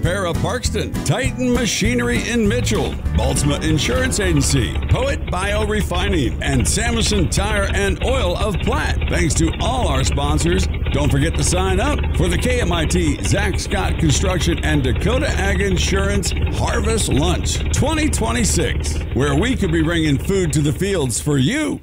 Repair of Parkston, Titan Machinery in Mitchell, Baltimore Insurance Agency, Poet Biorefining, and Samuelson Tire and Oil of Platte. Thanks to all our sponsors. Don't forget to sign up for the KMIT, Zach Scott Construction, and Dakota Ag Insurance Harvest Lunch 2026, where we could be bringing food to the fields for you.